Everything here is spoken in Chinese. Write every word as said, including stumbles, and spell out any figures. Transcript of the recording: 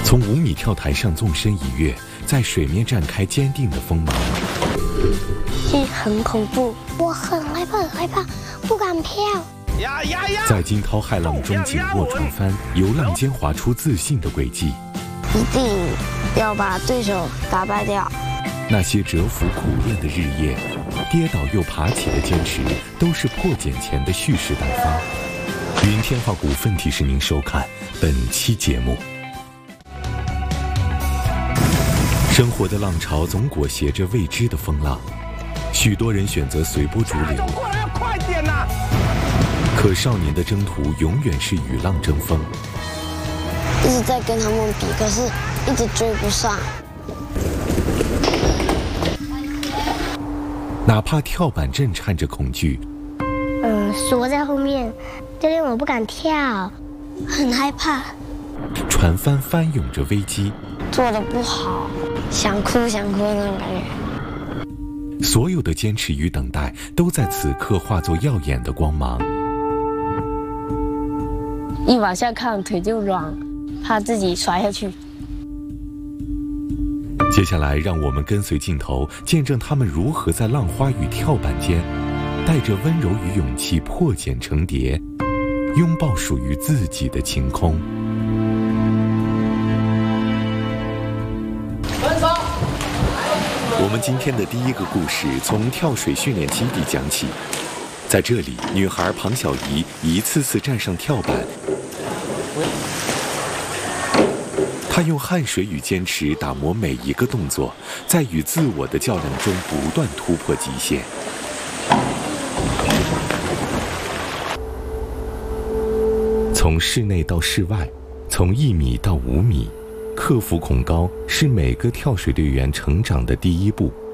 从五米跳台上纵身一跃，在水面展开坚定的锋芒。 这很恐怖，我很害怕，很害怕，不敢跳。 呀呀呀！ 在惊涛骇浪中紧握船帆，由浪尖划出自信的轨迹。 一定要把对手打败掉。 那些蛰伏苦练的日夜，跌倒又爬起的坚持，都是破茧前的蓄势待发。云天化股份提示您收看本期节目。生活的浪潮总裹挟着未知的风浪，许多人选择随波逐流。 快点呐！ 可少年的征途永远是与浪争锋。 一直在跟他们比，可是一直追不上。 哪怕跳板震颤着恐惧， 嗯，缩在后面，教练我不敢跳，很害怕。 船帆翻涌着危机， 做得不好，想哭想哭那种感觉。 所有的坚持与等待，都在此刻化作耀眼的光芒。 一往下看，腿就软，怕自己摔下去。 接下来，让我们跟随镜头，见证他们如何在浪花与跳板间，带着温柔与勇气破茧成蝶，拥抱属于自己的晴空。我们今天的第一个故事从跳水训练基地讲起。在这里，女孩庞小怡一次次站上跳板，她用汗水与坚持打磨每一个动作，在与自我的较量中不断突破极限。从室内到室外，从一米到五米，克服恐高是每个跳水队员成长的第一步。